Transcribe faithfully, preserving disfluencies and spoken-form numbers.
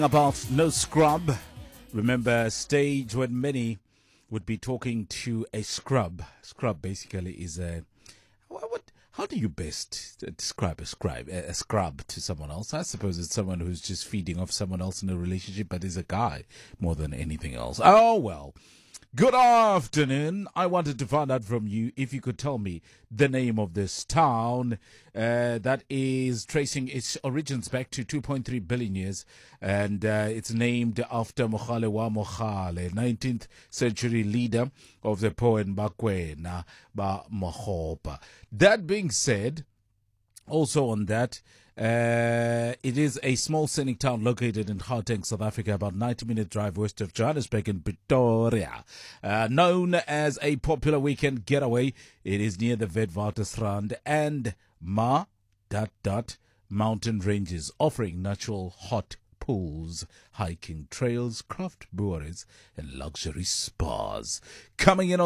About no scrub. Remember a stage when many would be talking to a scrub. Scrub basically is a what, what how do you best describe a scrub a scrub to someone else? I suppose it's someone who's just feeding off someone else in a relationship, but is a guy more than anything else. Oh well. Good afternoon. I wanted to find out from you if you could tell me the name of this town uh, that is tracing its origins back to two point three billion years, and uh, it's named after Mogale wa Mogale, nineteenth century leader of the poem Bakwena ba Mogopa. That being said, also on that, uh, it is a small scenic town located in Gauteng, South Africa, about ninety minute drive west of Johannesburg in Pretoria. Uh, known as a popular weekend getaway, it is near the Witwatersrand and Ma dot dot mountain ranges, offering natural hot pools, hiking trails, craft breweries, and luxury spas. Coming in on